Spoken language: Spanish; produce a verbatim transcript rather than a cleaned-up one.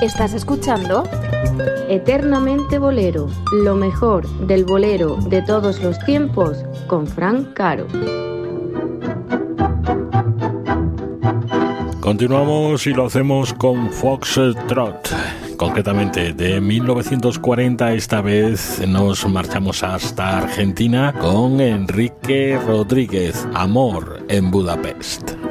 ¿Estás escuchando? Eternamente Bolero, lo mejor del bolero de todos los tiempos, con Fran Caro. Continuamos y lo hacemos con Foxtrot. Concretamente de mil novecientos cuarenta, esta vez nos marchamos hasta Argentina con Enrique Rodríguez, Amor en Budapest.